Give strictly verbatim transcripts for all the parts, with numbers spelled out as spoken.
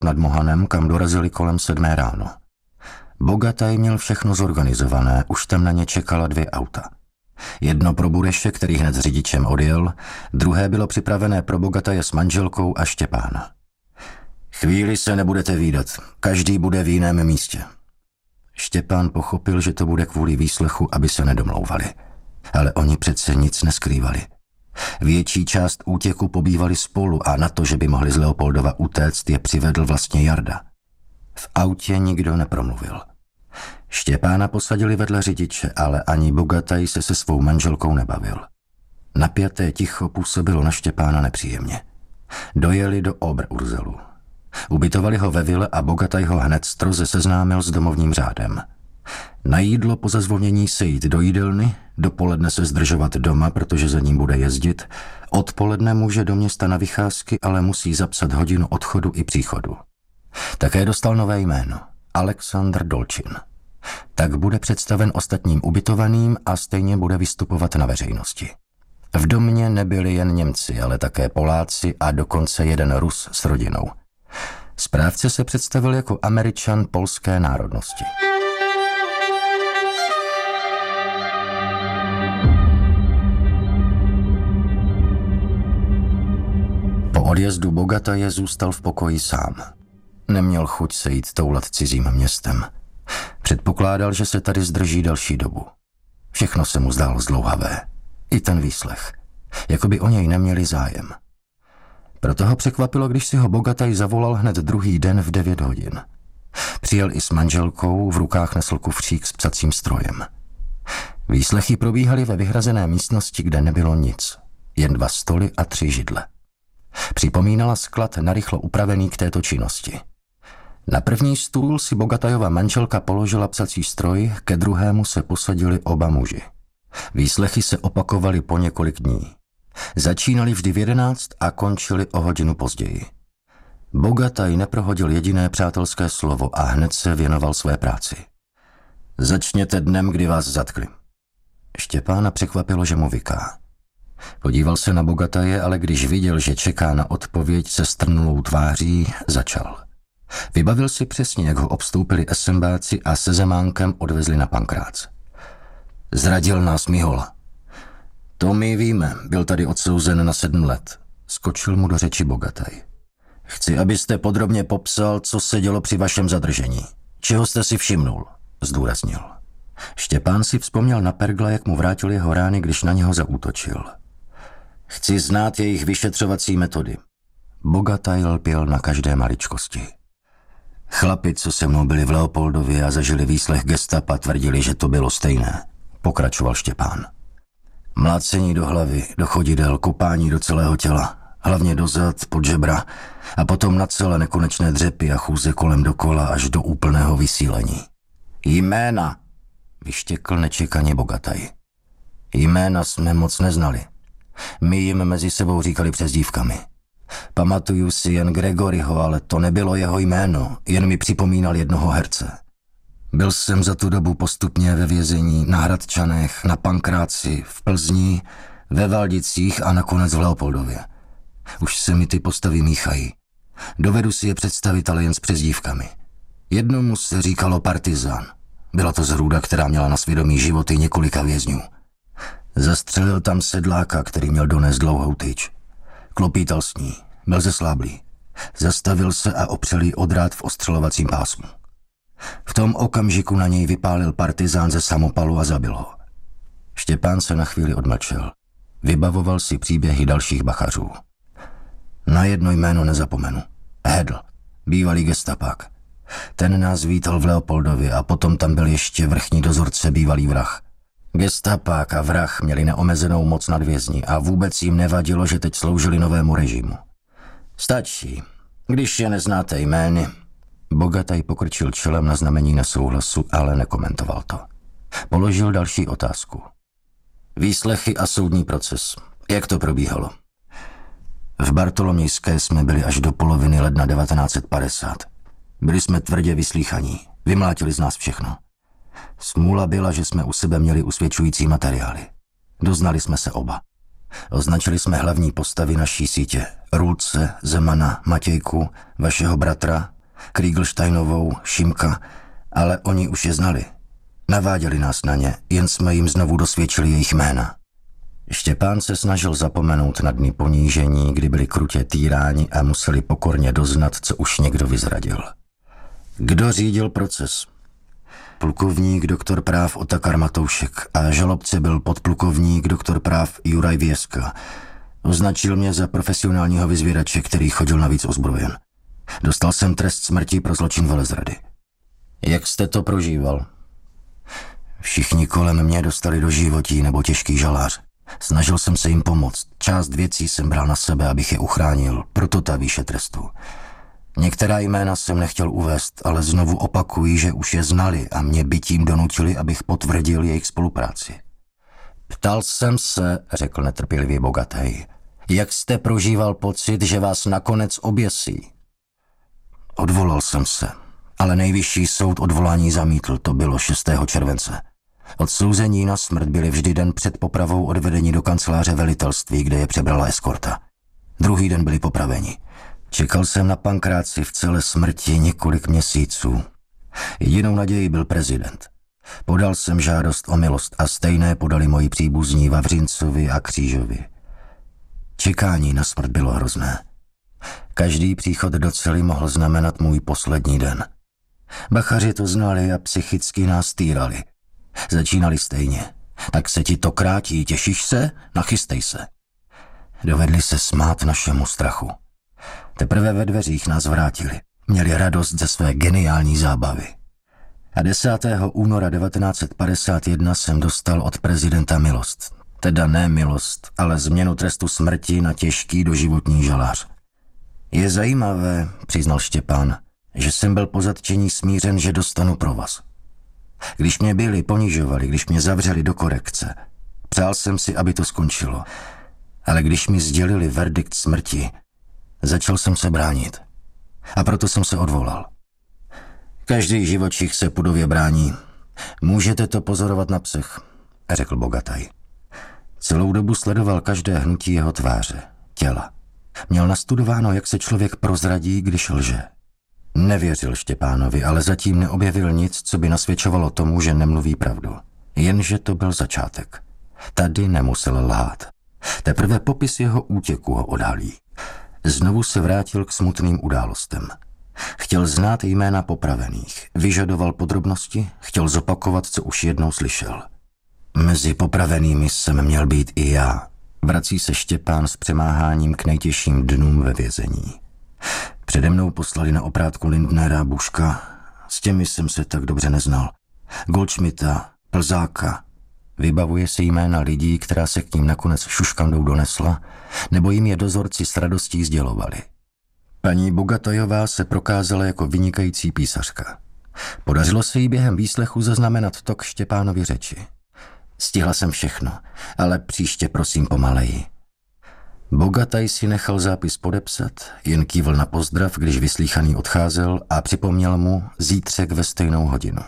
nad Mohanem, kam dorazili kolem sedmé ráno. Bogataj měl všechno zorganizované, už tam na ně čekala dvě auta. Jedno pro Bureše, který hned s řidičem odjel, druhé bylo připravené pro Bogataje s manželkou a Štěpána. Chvíli se nebudete vídat, každý bude v jiném místě. Štěpán pochopil, že to bude kvůli výslechu, aby se nedomlouvali. Ale oni přece nic neskrývali. Větší část útěku pobývali spolu a na to, že by mohli z Leopoldova utéct, je přivedl vlastně Jarda. V autě nikdo nepromluvil. Štěpána posadili vedle řidiče, ale ani Bogataj se se svou manželkou nebavil. Napjaté ticho působilo na Štěpána nepříjemně. Dojeli do Oberurzelu. Ubytovali ho ve vile a Bogataj ho hned stroze seznámil s domovním řádem. Na jídlo po zazvonění se jít do jídelny, dopoledne se zdržovat doma, protože za ním bude jezdit, odpoledne může do města na vycházky, ale musí zapsat hodinu odchodu i příchodu. Také dostal nové jméno, Alexandr Dolčin. Tak bude představen ostatním ubytovaným a stejně bude vystupovat na veřejnosti. V domě nebyli jen Němci, ale také Poláci a dokonce jeden Rus s rodinou. Správce se představil jako Američan polské národnosti. Po odjezdu Bogataje zůstal v pokoji sám. Neměl chuť se jít toulat cizím městem. Předpokládal, že se tady zdrží další dobu. Všechno se mu zdálo zdlouhavé. I ten výslech. Jako by o něj neměli zájem. Proto ho překvapilo, když si ho Bogataj zavolal hned druhý den v devět hodin. Přijel i s manželkou, v rukách nesl kufřík s psacím strojem. Výslechy probíhaly ve vyhrazené místnosti, kde nebylo nic. Jen dva stoly a tři židle. Připomínala sklad narychlo upravený k této činnosti. Na první stůl si Bogatajova manželka položila psací stroj, ke druhému se posadili oba muži. Výslechy se opakovaly po několik dní. Začínali vždy v jedenáct a končili o hodinu později. Bogataj neprohodil jediné přátelské slovo a hned se věnoval své práci. Začněte dnem, kdy vás zatkli. Štěpána překvapilo, že mu vyká. Podíval se na Bogataje, ale když viděl, že čeká na odpověď se strnulou tváří, začal. Vybavil si přesně, jak ho obstoupili esembáci a se zemánkem odvezli na Pankrác. Zradil nás Mihola. To my víme, byl tady odsouzen na sedm let. Skočil mu do řeči Bogataj. Chci, abyste podrobně popsal, co se dělo při vašem zadržení. Čeho jste si všimnul, zdůraznil. Štěpán si vzpomněl na Pergla, jak mu vrátil jeho rány, když na něho zaútočil. Chci znát jejich vyšetřovací metody. Bogataj lpěl na každé maličkosti. Chlapi, co se mnou byli v Leopoldově a zažili výslech gestapa, tvrdili, že to bylo stejné, pokračoval Štěpán. Mlácení do hlavy, do chodidel, kopání do celého těla, hlavně do zad, pod žebra a potom na celé nekonečné dřepy a chůze kolem dokola až do úplného vysílení. Jména, vyštěkl nečekaně Bogataj. Jména jsme moc neznali. My jim mezi sebou říkali přezdívkami. Pamatuju si jen Gregoryho, ale to nebylo jeho jméno, jen mi připomínal jednoho herce. Byl jsem za tu dobu postupně ve vězení na Hradčanech, na Pankráci, v Plzni, ve Valdicích a nakonec v Leopoldově. Už se mi ty postavy míchají. Dovedu si je představit, ale jen s přezdívkami. Jednomu se říkalo Partizán. Byla to zrůda, která měla na svědomí životy několika vězňů. Zastřelil tam sedláka, který měl donést dlouhou tyč. Klopítal s ní, byl zesláblý. Zastavil se a opřel jí odrát v ostřelovacím pásmu. V tom okamžiku na něj vypálil partizán ze samopalu a zabil ho. Štěpán se na chvíli odmlčel. Vybavoval si příběhy dalších bachařů. Na jedno jméno nezapomenu. Hedl, bývalý gestapák. Ten nás vítal v Leopoldově a potom tam byl ještě vrchní dozorce, bývalý vrah. Gestapák a vrah měli neomezenou moc nad vězni a vůbec jim nevadilo, že teď sloužili novému režimu. Stačí, když je neznáte jmény. Bogataj pokrčil čelem na znamení nesouhlasu, ale nekomentoval to. Položil další otázku. Výslechy a soudní proces. Jak to probíhalo? V Bartolomějské jsme byli až do poloviny ledna devatenáct set padesát. Byli jsme tvrdě vyslýchaní. Vymlátili z nás všechno. Smůla byla, že jsme u sebe měli usvědčující materiály. Doznali jsme se oba. Označili jsme hlavní postavy naší sítě. Rulce, Zemana, Matějku, vašeho bratra, Kriegelsteinovou, Šimka, ale oni už je znali. Naváděli nás na ně, jen jsme jim znovu dosvědčili jejich jména. Štěpán se snažil zapomenout na dny ponížení, kdy byli krutě týráni a museli pokorně doznat, co už někdo vyzradil. Kdo řídil proces? Plukovník doktor práv Otakar Matoušek a žalobce byl podplukovník doktor práv Juraj Věska. Označil mě za profesionálního vyzvědače, který chodil navíc ozbrojen. Dostal jsem trest smrti pro zločin velezrady. Jak jste to prožíval? Všichni kolem mě dostali do životí nebo těžký žalář. Snažil jsem se jim pomoct. Část věcí jsem bral na sebe, abych je uchránil, proto ta výše trestu. Některá jména jsem nechtěl uvést, ale znovu opakuji, že už je znali a mě bytím donutili, abych potvrdil jejich spolupráci. Ptal jsem se, řekl netrpělivě Bogatej, jak jste prožíval pocit, že vás nakonec oběsí? Odvolal jsem se, ale nejvyšší soud odvolání zamítl, to bylo šestého července. Odsouzení na smrt byli vždy den před popravou odvedeni do kanceláře velitelství, kde je přebrala eskorta. Druhý den byli popraveni. Čekal jsem na Pankráci v celé smrti několik měsíců. Jedinou naději byl prezident. Podal jsem žádost o milost a stejné podali moji příbuzní Vavřincovi a Křížovi. Čekání na smrt bylo hrozné. Každý příchod do cely mohl znamenat můj poslední den. Bachaři to znali a psychicky nás týrali. Začínali stejně. Tak se ti to krátí, těšíš se? Nachystej se. Dovedli se smát našemu strachu. Teprve ve dveřích nás vrátili. Měli radost ze své geniální zábavy. A desátého února devatenáct set padesát jedna jsem dostal od prezidenta milost. Teda ne milost, ale změnu trestu smrti na těžký doživotní žalář. Je zajímavé, přiznal Štěpán, že jsem byl po zatčení smířen, že dostanu provaz. Když mě byli, ponižovali, když mě zavřeli do korekce, přál jsem si, aby to skončilo. Ale když mi sdělili verdikt smrti, začal jsem se bránit. A proto jsem se odvolal. Každý živočich se pudově brání. Můžete to pozorovat na psech, řekl Bogataj. Celou dobu sledoval každé hnutí jeho tváře, těla. Měl nastudováno, jak se člověk prozradí, když lže. Nevěřil Štěpánovi, ale zatím neobjevil nic, co by nasvědčovalo tomu, že nemluví pravdu. Jenže to byl začátek. Tady nemusel lhát. Teprve popis jeho útěku ho odhalí. Znovu se vrátil k smutným událostem. Chtěl znát jména popravených, vyžadoval podrobnosti, chtěl zopakovat, co už jednou slyšel. Mezi popravenými jsem měl být i já. Vrací se Štěpán s přemáháním k nejtěžším dnům ve vězení. Přede mnou poslali na oprátku Lindnera, Buška, s těmi jsem se tak dobře neznal. Goldschmidta, Plzáka. Vybavuje si jména lidí, která se k ním nakonec šuškandou donesla, nebo jim je dozorci s radostí sdělovali. Paní Bogatajová se prokázala jako vynikající písařka. Podařilo se jí během výslechu zaznamenat tok Štěpánovy řeči. Stihla jsem všechno, ale příště prosím pomaleji. Bogataj si nechal zápis podepsat, jen kývl na pozdrav, když vyslíchaný odcházel a připomněl mu zítřek ve stejnou hodinu.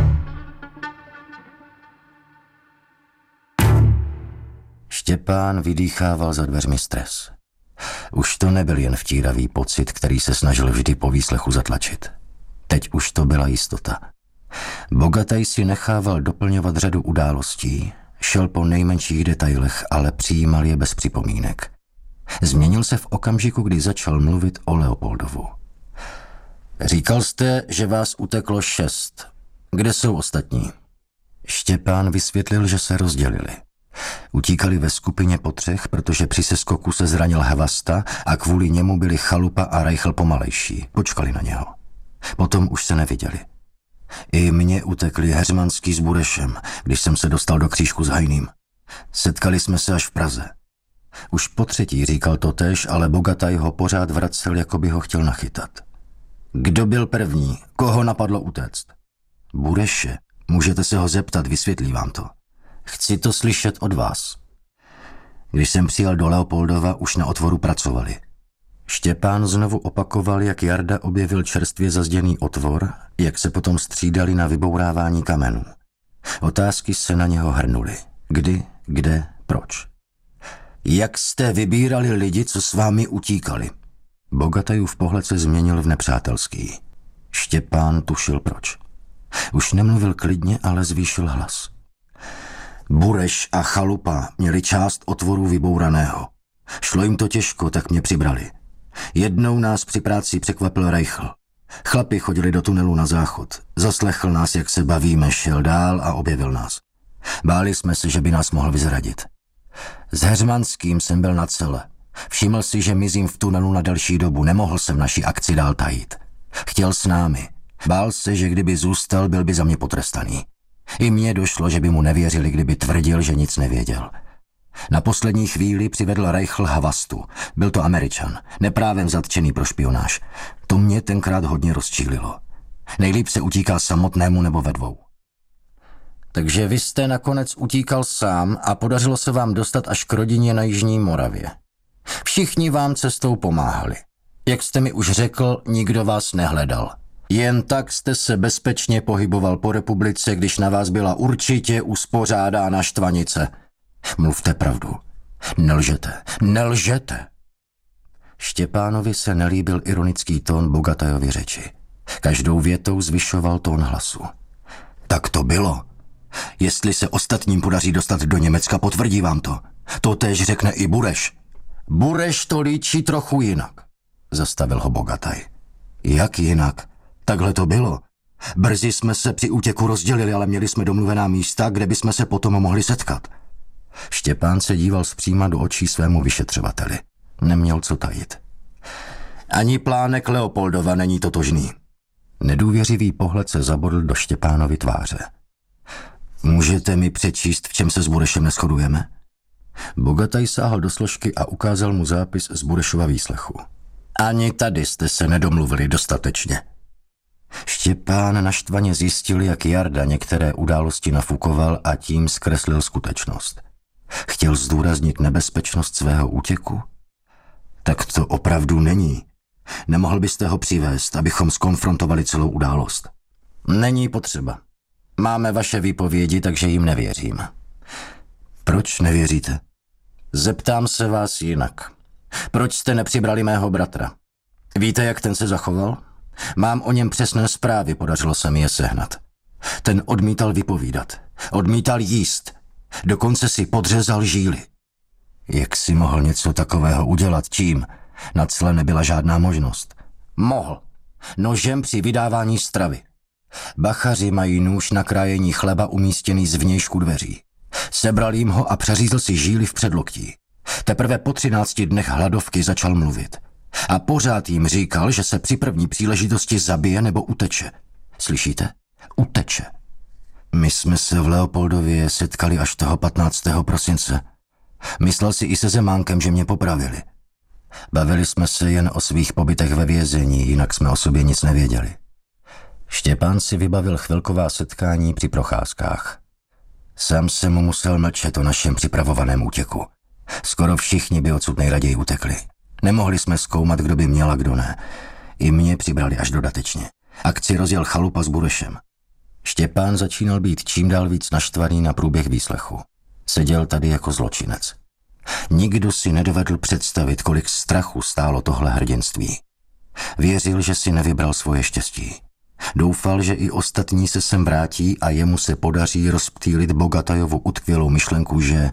Štěpán vydýchával za dveřmi stres. Už to nebyl jen vtíravý pocit, který se snažil vždy po výslechu zatlačit. Teď už to byla jistota. Bogataj si nechával doplňovat řadu událostí, šel po nejmenších detailech, ale přijímal je bez připomínek. Změnil se v okamžiku, kdy začal mluvit o Leopoldovu. Říkal jste, že vás uteklo šest. Kde jsou ostatní? Štěpán vysvětlil, že se rozdělili. Utíkali ve skupině po třech, protože při seskoku se zranil Hvasta a kvůli němu byli Chalupa a Reichl pomalejší. Počkali na něho. Potom už se neviděli. I mě utekli Heřmanský s Burešem, když jsem se dostal do křížku s Hajným. Setkali jsme se až v Praze. Už po třetí říkal totéž, ale Bogataj ho pořád vracel, jako by ho chtěl nachytat. Kdo byl první? Koho napadlo utéct? Bureše. Můžete se ho zeptat, vysvětlí vám to. Chci to slyšet od vás. Když jsem přijel do Leopoldova, už na otvoru pracovali. Štěpán znovu opakoval, jak Jarda objevil čerstvě zazděný otvor, jak se potom střídali na vybourávání kamenů. Otázky se na něho hrnuly. Kdy, kde, proč. Jak jste vybírali lidi, co s vámi utíkali? Bogatajův pohled se změnil v nepřátelský. Štěpán tušil proč. Už nemluvil klidně, ale zvýšil hlas. Bureš a Chalupa měli část otvoru vybouraného. Šlo jim to těžko, tak mě přibrali. Jednou nás při práci překvapil Reichl. Chlapi chodili do tunelu na záchod. Zaslechl nás, jak se bavíme, šel dál a objevil nás. Báli jsme se, že by nás mohl vyzradit. S Heřmanským jsem byl na cele. Všiml si, že mizím v tunelu na delší dobu. Nemohl jsem naši akci dál tajit. Chtěl s námi. Bál se, že kdyby zůstal, byl by za mě potrestaný. I mně došlo, že by mu nevěřili, kdyby tvrdil, že nic nevěděl. Na poslední chvíli přivedl Reichl Havastu. Byl to Američan, neprávem zatčený pro špionáž. To mě tenkrát hodně rozčílilo. Nejlíp se utíká samotnému nebo ve dvou. Takže vy jste nakonec utíkal sám a podařilo se vám dostat až k rodině na Jižní Moravě. Všichni vám cestou pomáhali. Jak jste mi už řekl, nikdo vás nehledal. Jen tak jste se bezpečně pohyboval po republice, když na vás byla určitě uspořádána štvanice. Mluvte pravdu. Nelžete, nelžete. Štěpánovi se nelíbil ironický tón Bogatajovy řeči. Každou větou zvyšoval tón hlasu. Tak to bylo. Jestli se ostatním podaří dostat do Německa, potvrdí vám to. To též řekne i Bureš. Bureš to líčí trochu jinak, zastavil ho Bogataj. Jak jinak? Takhle to bylo. Brzy jsme se při útěku rozdělili, ale měli jsme domluvená místa, kde bychom se potom mohli setkat. Štěpán se díval zpříma do očí svému vyšetřovateli. Neměl co tajit. Ani plánek Leopoldova není totožný. Nedůvěřivý pohled se zabodl do Štěpánovy tváře. Můžete mi přečíst, v čem se s Burešem neshodujeme? Bogataj sáhl do složky a ukázal mu zápis z Burešova výslechu. Ani tady jste se nedomluvili dostatečně. Štěpán naštvaně zjistil, jak Jarda některé události nafukoval a tím zkreslil skutečnost. Chtěl zdůraznit nebezpečnost svého útěku? Tak to opravdu není. Nemohl byste ho přivést, abychom skonfrontovali celou událost? Není potřeba. Máme vaše výpovědi, takže jim nevěřím. Proč nevěříte? Zeptám se vás jinak. Proč jste nepřibrali mého bratra? Víte, jak ten se zachoval? Mám o něm přesné zprávy, podařilo se mi je sehnat. Ten odmítal vypovídat. Odmítal jíst. Dokonce si podřezal žíly. Jak si mohl něco takového udělat? Čím? Na cle nebyla žádná možnost. Mohl. Nožem při vydávání stravy. Bachaři mají nůž na krájení chleba umístěný zvnějšku dveří. Sebral jim ho a přeřízl si žíly v předloktí. Teprve po třinácti dnech hladovky začal mluvit. A pořád jim říkal, že se při první příležitosti zabije nebo uteče. Slyšíte? Uteče. My jsme se v Leopoldově setkali až toho patnáctého prosince. Myslel si i se Zemánkem, že mě popravili. Bavili jsme se jen o svých pobytech ve vězení, jinak jsme o sobě nic nevěděli. Štěpán si vybavil chvilková setkání při procházkách. Sám jsem mu musel mlčet o našem připravovaném útěku. Skoro všichni by odsud nejraději utekli. Nemohli jsme zkoumat, kdo by měl a kdo ne. I mě přibrali až dodatečně. Akci rozjel Chalupa s Burešem. Štěpán začínal být čím dál víc naštvaný na průběh výslechu. Seděl tady jako zločinec. Nikdo si nedovedl představit, kolik strachu stálo tohle hrdinství. Věřil, že si nevybral svoje štěstí. Doufal, že i ostatní se sem vrátí a jemu se podaří rozptýlit Bogatajovu utkvělou myšlenku, že...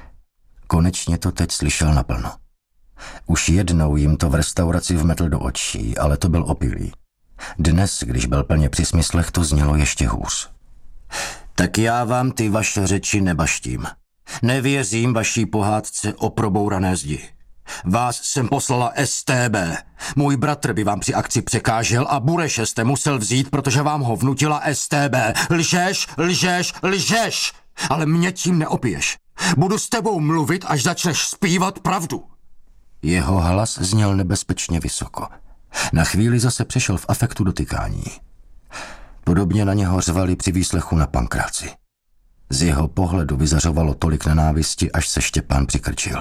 Konečně to teď slyšel naplno. Už jednou jim to v restauraci vmetl do očí, ale to byl opilý. Dnes, když byl plně při smyslech, to znělo ještě hůř. Tak já vám ty vaše řeči nebaštím. Nevěřím vaší pohádce o probourané zdi. Vás jsem poslala S T B. Můj bratr by vám při akci překážel a Bureše jste musel vzít, protože vám ho vnutila S T B. Lžeš, lžeš, lžeš! Ale mě tím neopiješ. Budu s tebou mluvit, až začneš zpívat pravdu. Jeho hlas zněl nebezpečně vysoko. Na chvíli zase přešel v afektu dotykání. Podobně na něho řvali při výslechu na Pankráci. Z jeho pohledu vyzařovalo tolik nenávisti, až se Štěpán přikrčil.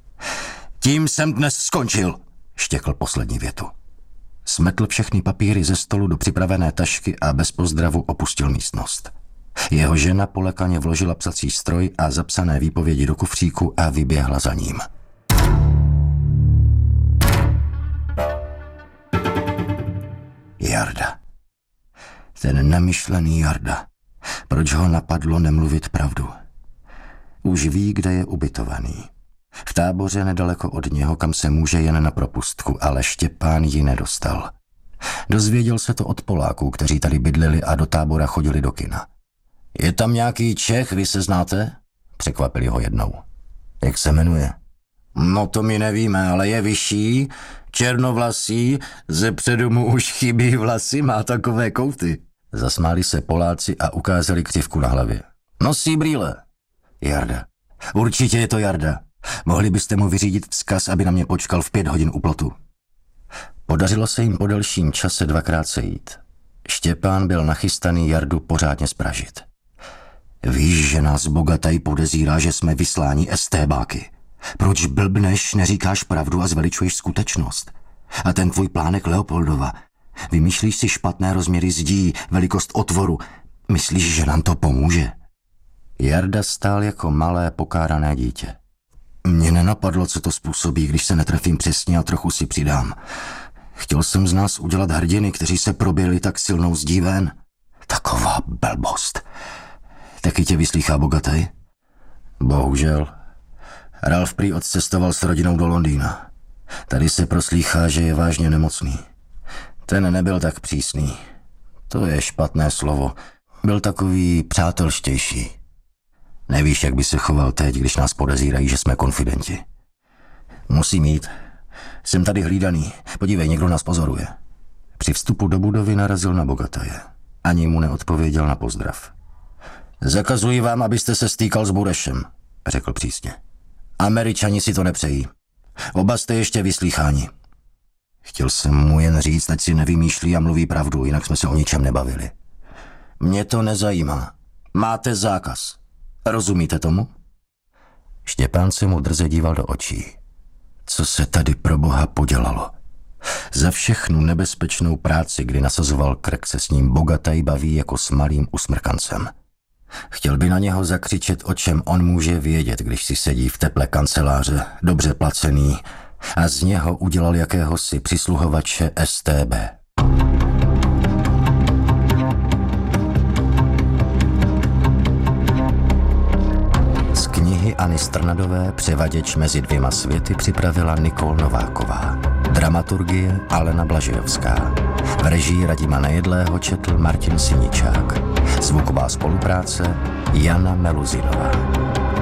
Tím jsem dnes skončil, štěkl poslední větu. Smetl všechny papíry ze stolu do připravené tašky a bez pozdravu opustil místnost. Jeho žena polekaně vložila psací stroj a zapsané výpovědi do kufříku a vyběhla za ním. Jarda. Ten namyšlený Jarda. Proč ho napadlo nemluvit pravdu? Už ví, kde je ubytovaný. V táboře nedaleko od něho, kam se může jen na propustku, ale Štěpán ji nedostal. Dozvěděl se to od Poláků, kteří tady bydleli a do tábora chodili do kina. Je tam nějaký Čech, vy se znáte? Překvapili ho jednou. Jak se jmenuje? No to my nevíme, ale je vyšší, černovlasý, ze předu mu už chybí vlasy, má takové kouty. Zasmáli se Poláci a ukázali křivku na hlavě. Nosí brýle. Jarda. Určitě je to Jarda. Mohli byste mu vyřídit vzkaz, aby na mě počkal v pět hodin u plotu. Podařilo se jim po delším čase dvakrát sejít. Štěpán byl nachystaný Jardu pořádně spražit. Víš, že nás Bogataj podezírá, že jsme vysláni estébáky. Proč blbneš, neříkáš pravdu a zveličuješ skutečnost? A ten tvůj plánek Leopoldova. Vymýšlíš si špatné rozměry zdí, velikost otvoru. Myslíš, že nám to pomůže? Jarda stál jako malé pokárané dítě. Mně nenapadlo, co to způsobí, když se netrefím přesně a trochu si přidám. Chtěl jsem z nás udělat hrdiny, kteří se proběli tak silnou zdí ven. Taková blbost. Taky tě vyslýchá Bogataj? Bohužel. Ralf prý odcestoval s rodinou do Londýna. Tady se proslýchá, že je vážně nemocný. Ten nebyl tak přísný. To je špatné slovo. Byl takový přátelštější. Nevíš, jak by se choval teď, když nás podezírají, že jsme konfidenti. Musím jít. Jsem tady hlídaný. Podívej, někdo nás pozoruje. Při vstupu do budovy narazil na Bogataje. Ani mu neodpověděl na pozdrav. Zakazuji vám, abyste se stýkal s Burešem, řekl přísně. Američani si to nepřejí. Oba jste ještě vyslýcháni. Chtěl jsem mu jen říct, ať si nevymýšlí a mluví pravdu, jinak jsme se o ničem nebavili. Mě to nezajímá. Máte zákaz. Rozumíte tomu? Štěpán se mu drze díval do očí. Co se tady pro boha podělalo? Za všechnu nebezpečnou práci, kdy nasazoval krk, se s ním Bogataj baví jako s malým usmrkancem. Chtěl by na něho zakřičet, o čem on může vědět, když si sedí v teple kanceláře, dobře placený, a z něho udělal jakéhosi přisluhovače S T B. Z knihy Anny Strnadové Převaděč mezi dvěma světy připravila Nikol Nováková. Dramaturgie Alena Blažejovská. V režii Radima Nejedlého četl Martin Siničák. Zvuková spolupráce Jana Meluzinová.